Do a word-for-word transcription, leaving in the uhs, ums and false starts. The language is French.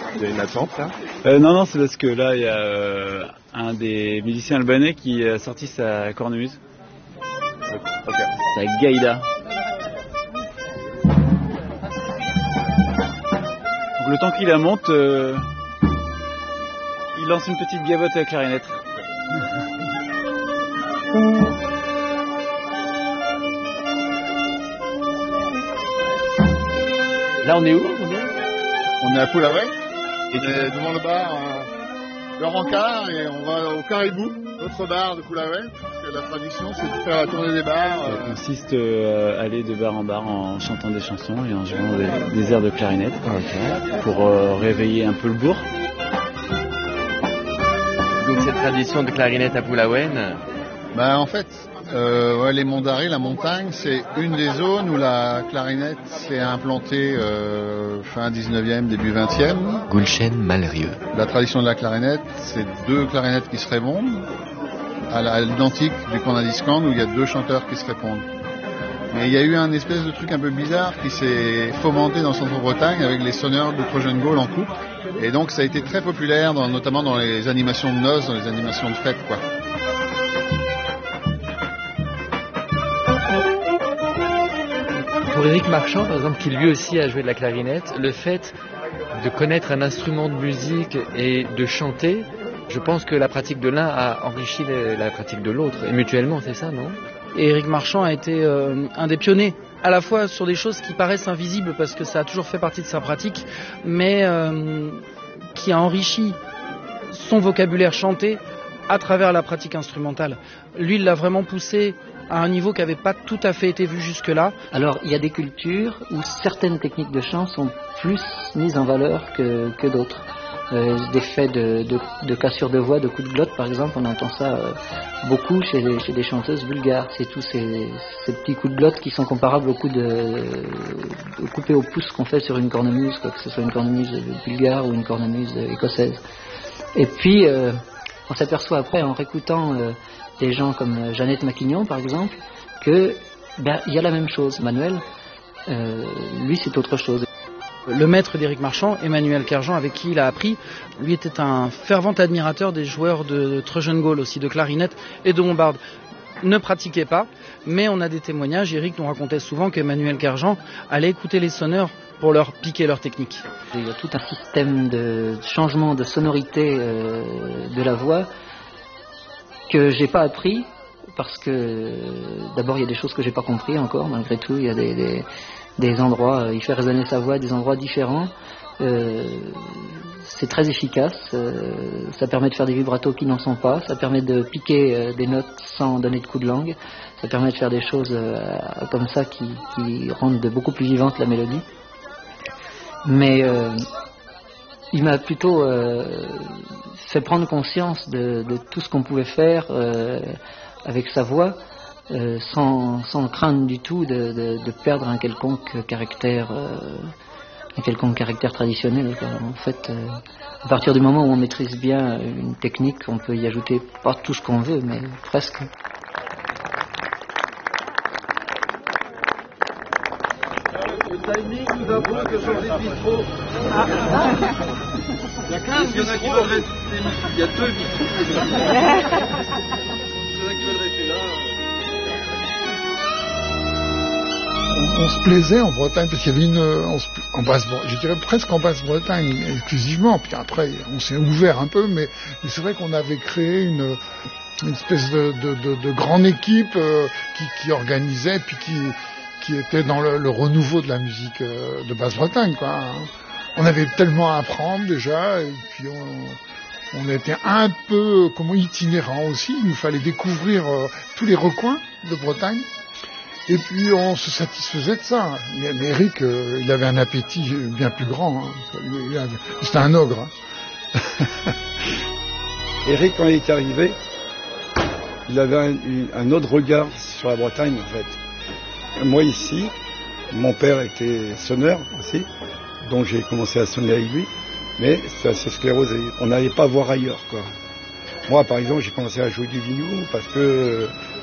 Il y a une attente là euh, Non, non, c'est parce que là, il y a euh, un des musiciens albanais qui a sorti sa cornemuse. Ok. Sa gaïda. Donc le temps qu'il la monte, euh, il lance une petite gavotte à la clarinette. Là, on est où? On est à Pullaouen, et devant le bar euh, le Rancard, et on va au Caribou, l'autre bar de Pullaouen, parce que la tradition c'est de faire la tournée des bars. Ça Euh... consiste euh, à aller de bar en bar en chantant des chansons et en jouant des, des airs de clarinette Okay. pour euh, réveiller un peu le bourg. Donc cette tradition de clarinette à Pullaouen, Ben, en fait, euh, ouais, les Monts d'Arrée, la montagne, c'est une des zones où la clarinette s'est implantée euh, fin dix-neuvième, début vingtième. Gulchen Malrieux. La tradition de la clarinette, c'est deux clarinettes qui se répondent, à la- à l'identique du Cornadiscan où il y a deux chanteurs qui se répondent. Mais il y a eu un espèce de truc un peu bizarre qui s'est fomenté dans le centre-Bretagne avec les sonneurs de Trojan Gaulle en couple. Et donc ça a été très populaire, dans- notamment dans les animations de noces, dans les animations de fête, quoi. Pour Éric Marchand, par exemple, qui lui aussi a joué de la clarinette, le fait de connaître un instrument de musique et de chanter, je pense que la pratique de l'un a enrichi les- la pratique de l'autre, et mutuellement, c'est ça, non? Et Éric Marchand a été euh, un des pionniers, à la fois sur des choses qui paraissent invisibles parce que ça a toujours fait partie de sa pratique, mais euh, qui a enrichi son vocabulaire chanté à travers la pratique instrumentale. Lui, il l'a vraiment poussé à un niveau qui n'avait pas tout à fait été vu jusque-là. Alors, il y a des cultures où certaines techniques de chant sont plus mises en valeur que, que d'autres. Euh, des faits de, de, de cassure de voix, de coups de glotte, par exemple, on entend ça euh, beaucoup chez, les- chez des chanteuses bulgares. C'est tous ces, ces petits coups de glotte qui sont comparables aux coups de, de coupés au pouce qu'on fait sur une cornemuse, quoi, que ce soit une cornemuse bulgare ou une cornemuse écossaise. Et puis, euh, on s'aperçoit après, en réécoutant euh, des gens comme euh, Jeannette Maquignon, par exemple, que ben, il y a la même chose. Manuel, euh, lui, c'est autre chose. Le maître d'Éric Marchand, Emmanuel Kerjean, avec qui il a appris, lui était un fervent admirateur des joueurs de Trojan Gaulle aussi, de clarinette et de bombarde. Ne pratiquait pas, mais on a des témoignages. Éric nous racontait souvent qu'Emmanuel Kerjean allait écouter les sonneurs pour leur piquer leur technique. Il y a tout un système de changement de sonorité euh, de la voix que j'ai pas appris parce que d'abord il y a des choses que j'ai pas compris encore, malgré tout. Il y a des, des, des endroits, euh, il fait résonner sa voix à des endroits différents. Euh, c'est très efficace, euh, ça permet de faire des vibratos qui n'en sont pas, ça permet de piquer euh, des notes sans donner de coup de langue, ça permet de faire des choses euh, comme ça qui, qui rendent beaucoup plus vivante la mélodie. Mais euh, il m'a plutôt euh, fait prendre conscience de, de tout ce qu'on pouvait faire euh, avec sa voix, euh, sans, sans craindre du tout de, de, de perdre un quelconque caractère, euh, un quelconque caractère traditionnel, quoi. En fait, euh, à partir du moment où on maîtrise bien une technique, on peut y ajouter pas tout ce qu'on veut, mais presque. Il y a quinze bistrots. Il y a deux bistrots. On, on se plaisait en Bretagne parce qu'il y avait une, on se- en basse, je dirais presque en Basse-Bretagne exclusivement. Puis après, on s'est ouvert un peu, mais, mais c'est vrai qu'on avait créé une, une espèce de, de, de, de grande équipe euh, qui, qui organisait, puis qui, qui était dans le, le renouveau de la musique euh, de Basse-Bretagne, quoi, hein. On avait tellement à apprendre déjà, et puis on, on était un peu comment itinérant aussi. Il nous fallait découvrir euh, tous les recoins de Bretagne. Et puis on se satisfaisait de ça. Mais, mais Eric, euh, il avait un appétit bien plus grand. Hein. Il avait- C'était un ogre. Hein. Eric, quand il est arrivé, il avait un, une- un autre regard sur la Bretagne, en fait. Moi, ici, mon père était sonneur aussi, donc j'ai commencé à sonner avec lui, mais ça s'est sclérosé. On n'allait pas voir ailleurs, quoi. Moi, par exemple, j'ai commencé à jouer du vignou parce que